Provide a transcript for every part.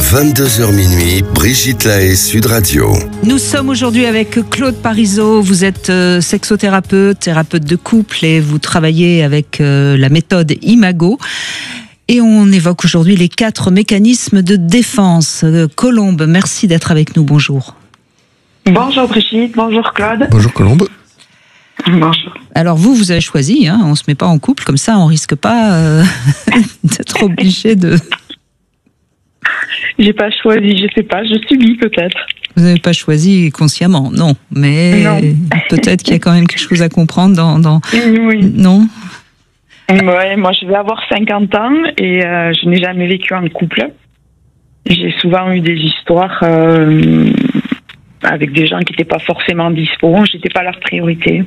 22h minuit, Brigitte Lahaie, Sud Radio. Nous sommes aujourd'hui avec Claude Parisot. Vous êtes sexothérapeute, thérapeute de couple et vous travaillez avec la méthode Imago. Et on évoque aujourd'hui les 4 mécanismes de défense. Colombe, merci d'être avec nous. Bonjour. Bonjour Brigitte, bonjour Claude. Bonjour Colombe. Bonjour. Alors vous avez choisi, on ne se met pas en couple, comme ça on risque pas d'être obligé de... J'ai pas choisi, je sais pas, je subis peut-être. Vous n'avez pas choisi consciemment, non. Mais non. Peut-être qu'il y a quand même quelque chose à comprendre dans... Oui. Non. Ouais, moi je vais avoir 50 ans et je n'ai jamais vécu en couple. J'ai souvent eu des histoires avec des gens qui n'étaient pas forcément dispo, j'étais pas leur priorité.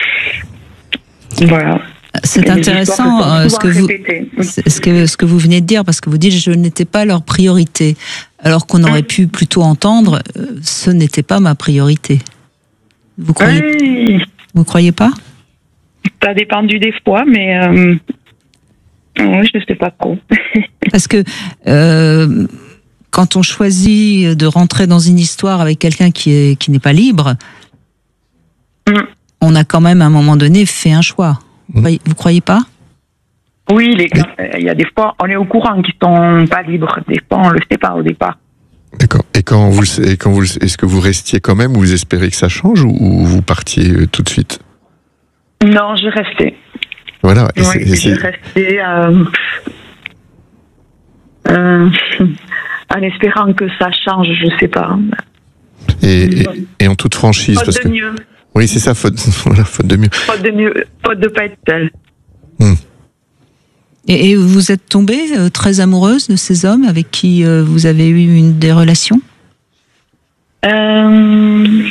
Voilà. C'est intéressant ce que vous venez de dire, parce que vous dites je n'étais pas leur priorité, alors qu'on aurait pu plutôt entendre ce n'était pas ma priorité. Vous croyez pas? Ça a dépendu des fois, mais oui, je ne sais pas trop. Parce que quand on choisit de rentrer dans une histoire avec quelqu'un qui n'est pas libre, on a quand même à un moment donné fait un choix. Vous croyez pas? Oui, il y a des fois, on est au courant qu'ils sont pas libres. Des fois, on le sait pas au départ. D'accord. Et est-ce que vous restiez quand même, ou vous espérez que ça change, ou vous partiez tout de suite? Non, je restais. Voilà. Et oui, je restais en espérant que ça change, je sais pas. Et en toute franchise, faute de mieux. Oui, c'est ça, faute de mieux. Faute de pas être seule. Et vous êtes tombée très amoureuse de ces hommes avec qui vous avez eu des relations? Oui,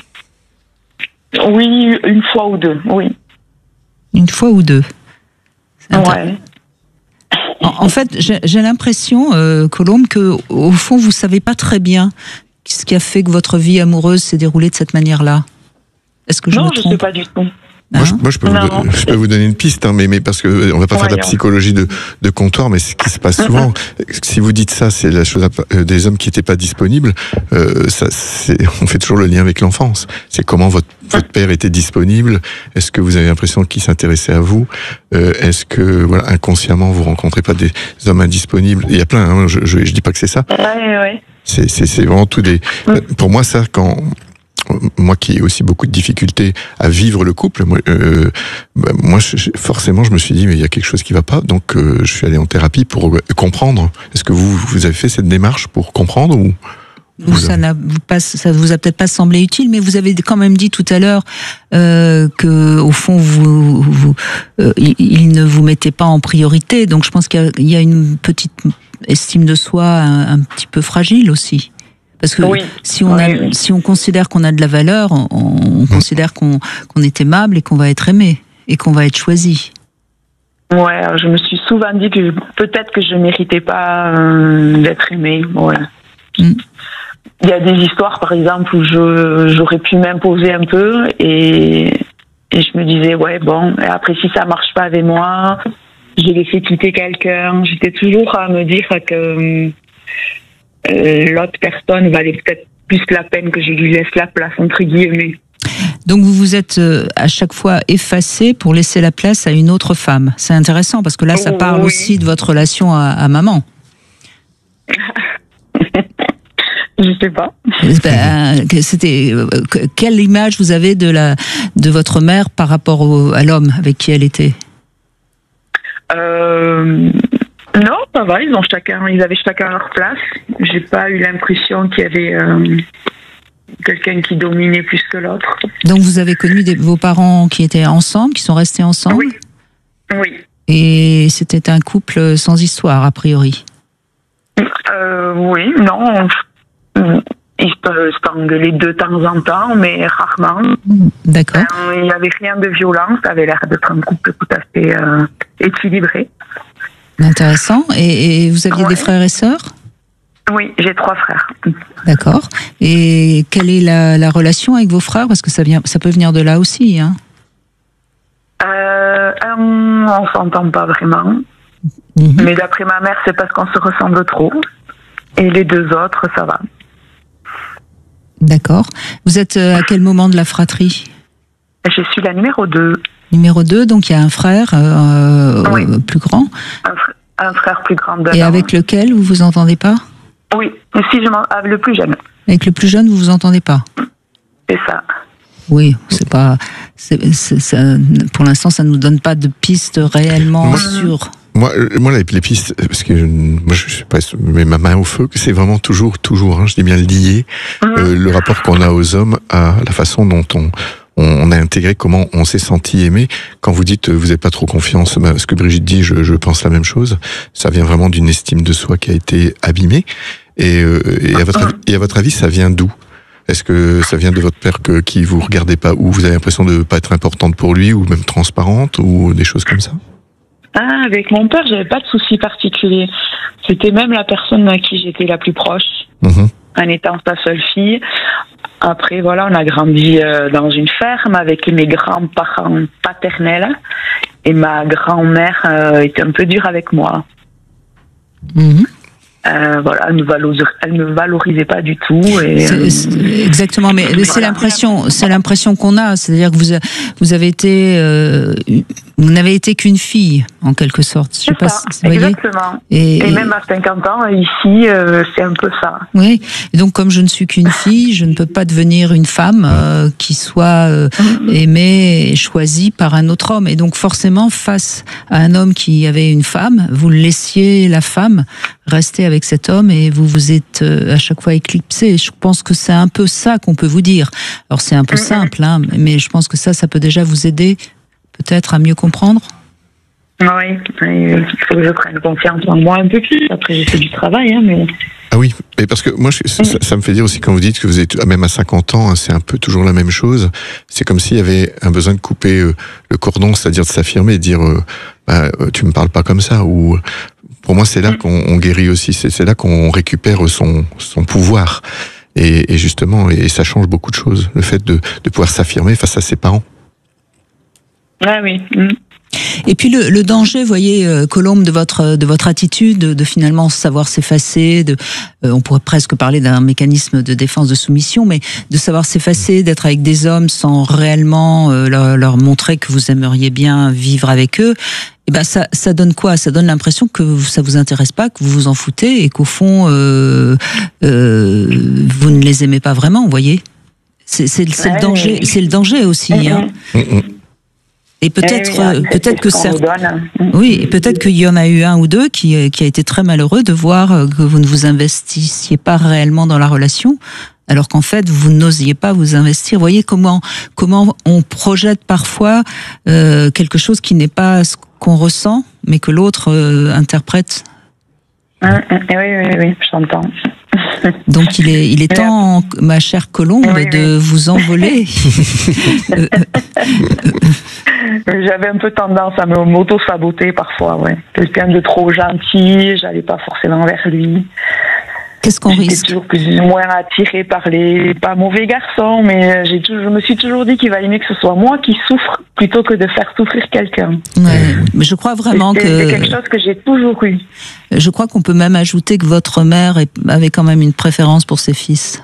une fois ou deux, oui. Une fois ou deux? Ouais. En fait, j'ai l'impression, Colombe, qu'au fond, vous savez pas très bien ce qui a fait que votre vie amoureuse s'est déroulée de cette manière-là. Est-ce que je me trompe? Non, je sais pas du tout. Moi, je peux vous donner une piste, mais parce que on va pas faire de la psychologie de comptoir, mais ce qui se passe souvent, si vous dites ça, c'est la chose des hommes qui n'étaient pas disponibles. On fait toujours le lien avec l'enfance. C'est comment votre père était disponible. Est-ce que vous avez l'impression qu'il s'intéressait à vous? Est-ce que inconsciemment vous rencontrez pas des hommes indisponibles? Il y a plein. Je dis pas que c'est ça. Ouais. C'est vraiment tout des. Pour moi, ça moi qui ai aussi beaucoup de difficultés à vivre le couple, forcément je me suis dit mais il y a quelque chose qui va pas, donc je suis allé en thérapie pour comprendre. Est-ce que vous avez fait cette démarche pour comprendre ou ça vous a peut-être pas semblé utile, mais vous avez quand même dit tout à l'heure que au fond il ne vous mettait pas en priorité, donc je pense qu'il y a une petite estime de soi un petit peu fragile aussi. Parce que si on considère qu'on a de la valeur, on considère qu'on est aimable et qu'on va être aimé et qu'on va être choisi. Ouais, je me suis souvent dit que peut-être que je méritais pas d'être aimée. Ouais. Il y a des histoires, par exemple, où j'aurais pu m'imposer un peu et je me disais et après si ça marche pas avec moi, j'ai laissé quitter quelqu'un. J'étais toujours à me dire que l'autre personne valait peut-être plus la peine que je lui laisse la place, entre guillemets. Donc vous vous êtes à chaque fois effacé pour laisser la place à une autre femme. C'est intéressant parce que là ça parle aussi de votre relation à maman. Je sais pas. Quelle image vous avez de votre mère par rapport à l'homme avec qui elle était? Non, ça va, ils avaient chacun leur place. J'ai pas eu l'impression qu'il y avait quelqu'un qui dominait plus que l'autre. Donc vous avez connu vos parents qui étaient ensemble, qui sont restés ensemble? Oui. Et c'était un couple sans histoire, a priori? Oui, non. Ils se engueulaient de temps en temps, mais rarement. D'accord. Il n'y avait rien de violent, ça avait l'air d'être un couple tout à fait équilibré. Intéressant. Et vous aviez des frères et sœurs? Oui, j'ai 3 frères. D'accord. Et quelle est la relation avec vos frères? Parce que ça peut venir de là aussi. On s'entend pas vraiment. Mais d'après ma mère, c'est parce qu'on se ressemble trop. Et les 2 autres, ça va. D'accord. Vous êtes à quel moment de la fratrie ? Je suis la numéro 2. Numéro 2, donc il y a un frère plus grand. Un frère plus grand. Et avec lequel vous vous entendez pas ? Oui, avec le plus jeune. Avec le plus jeune, vous vous entendez pas ? C'est ça. Oui, c'est pas. Ça, pour l'instant, ça nous donne pas de pistes réellement sûres. Moi, les pistes, parce que moi, je sais pas, mais ma main au feu, c'est vraiment toujours, je dis bien lié, le rapport qu'on a aux hommes à la façon dont on a intégré, comment on s'est senti aimé. Quand vous dites vous n'avez pas trop confiance, ce que Brigitte dit, je pense la même chose. Ça vient vraiment d'une estime de soi qui a été abîmée. Et à votre avis, ça vient d'où ? Est-ce que ça vient de votre père qui vous regardait pas, ou vous avez l'impression de pas être importante pour lui, ou même transparente, ou des choses comme ça ? Avec mon père, j'avais pas de soucis particuliers. C'était même la personne à qui j'étais la plus proche, en étant sa seule fille. Après, voilà, on a grandi dans une ferme avec mes grands-parents paternels, et ma grand-mère était un peu dure avec moi. Voilà, elle ne valorisait pas du tout. Exactement, mais c'est l'impression qu'on a, c'est-à-dire que vous avez été, vous n'avez été qu'une fille en quelque sorte. C'est ça, exactement. Et même à 50 ans ici, c'est un peu ça. Oui, et donc comme je ne suis qu'une fille, je ne peux pas devenir une femme qui soit aimée et choisie par un autre homme. Et donc forcément, face à un homme qui avait une femme, vous laissiez la femme rester avec cet homme et vous vous êtes à chaque fois éclipsé. Je pense que c'est un peu ça qu'on peut vous dire. Alors c'est un peu simple, hein, mais je pense que ça peut déjà vous aider peut-être à mieux comprendre. Oui, il faut que je prenne confiance en moi un peu plus. Après j'ai fait du travail, hein, mais... Ah oui, et parce que moi, ça me fait dire aussi quand vous dites que vous êtes, même à 50 ans, hein, c'est un peu toujours la même chose. C'est comme s'il y avait un besoin de couper le cordon, c'est-à-dire de s'affirmer et de dire tu me parles pas comme ça. Ou pour moi, c'est là qu'on guérit aussi. C'est là qu'on récupère son pouvoir. Et justement, et ça change beaucoup de choses. Le fait de pouvoir s'affirmer face à ses parents. Ah oui. Et puis le danger, vous voyez, Colombe, de votre attitude, de finalement savoir s'effacer, on pourrait presque parler d'un mécanisme de défense de soumission, mais de savoir s'effacer, d'être avec des hommes sans réellement leur montrer que vous aimeriez bien vivre avec eux. Et ben ça donne quoi ? Ça donne l'impression que ça vous intéresse pas, que vous vous en foutez et qu'au fond vous ne les aimez pas vraiment, vous voyez ? C'est le danger, c'est le danger aussi, hein. Et peut-être que oui, et peut-être qu'il y en a eu un ou deux qui a été très malheureux de voir que vous ne vous investissiez pas réellement dans la relation, alors qu'en fait vous n'osiez pas vous investir. Vous voyez comment on projette parfois quelque chose qui n'est pas ce qu'on ressent, mais que l'autre interprète. Oui, j'entends. Donc il est temps, ma chère Colombe, de vous envoler. J'avais un peu tendance à m'auto-saboter parfois, ouais. Quelqu'un de trop gentil, j'allais pas forcément vers lui. Qu'est-ce qu'on risque ? J'étais toujours plus ou moins attirée par les pas mauvais garçons, mais je me suis toujours dit qu'il valait mieux que ce soit moi qui souffre plutôt que de faire souffrir quelqu'un. Ouais, mais je crois vraiment que c'est quelque chose que j'ai toujours eu. Je crois qu'on peut même ajouter que votre mère avait quand même une préférence pour ses fils.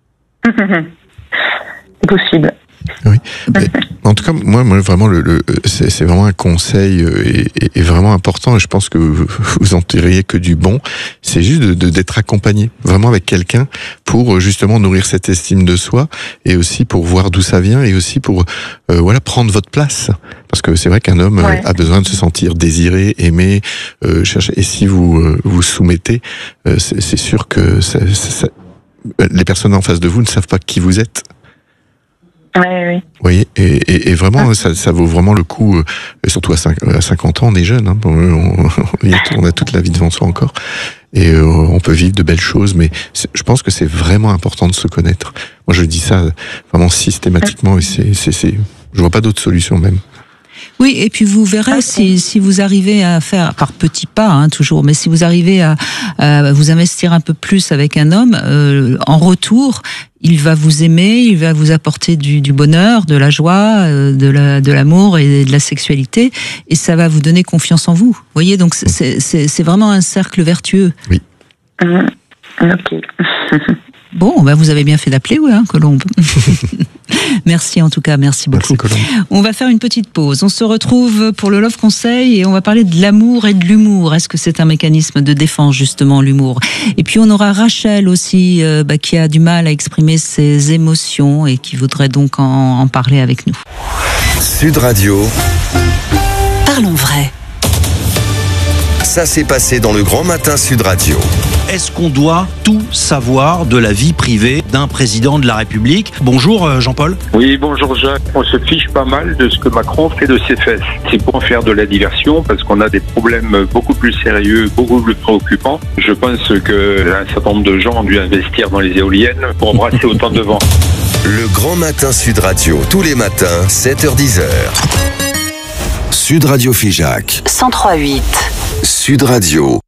C'est possible. Oui. En tout cas, moi vraiment, c'est vraiment un conseil et vraiment important. Et je pense que vous en tireriez que du bon. C'est juste d'être accompagné, vraiment avec quelqu'un, pour justement nourrir cette estime de soi et aussi pour voir d'où ça vient et aussi pour prendre votre place. Parce que c'est vrai qu'un homme a besoin de se sentir désiré, aimé, chercher. Et si vous soumettez, c'est sûr que les personnes en face de vous ne savent pas qui vous êtes. Oui. Vous voyez, et vraiment, ça vaut vraiment le coup, et surtout à 50 ans, on est jeune, hein, on a toute la vie devant soi encore, et on peut vivre de belles choses, mais je pense que c'est vraiment important de se connaître. Moi, je dis ça vraiment systématiquement, et je vois pas d'autre solution même. Oui, et puis vous verrez si vous arrivez à faire, par petits pas, hein, toujours, mais si vous arrivez à vous investir un peu plus avec un homme, en retour, il va vous aimer, il va vous apporter du bonheur, de la joie, de l'amour et de la sexualité, et ça va vous donner confiance en vous. Vous voyez, donc c'est vraiment un cercle vertueux. Oui. Ok. Bon, vous avez bien fait d'appeler, Colombe. Merci en tout cas, merci beaucoup. Merci, Colombe. On va faire une petite pause. On se retrouve pour le Love Conseil et on va parler de l'amour et de l'humour. Est-ce que c'est un mécanisme de défense, justement, l'humour? Et puis on aura Rachel aussi, qui a du mal à exprimer ses émotions et qui voudrait donc en parler avec nous. Sud Radio. Parlons vrai. Ça s'est passé dans le Grand Matin Sud Radio. Est-ce qu'on doit tout savoir de la vie privée d'un président de la République? Bonjour Jean-Paul. Oui, bonjour Jacques. On se fiche pas mal de ce que Macron fait de ses fesses. C'est pour en faire de la diversion parce qu'on a des problèmes beaucoup plus sérieux, beaucoup plus préoccupants. Je pense qu'un certain nombre de gens ont dû investir dans les éoliennes pour embrasser autant de vent. Le Grand Matin Sud Radio, tous les matins, 7h-10h. Sud Radio Figeac. 103.8. Sud Radio.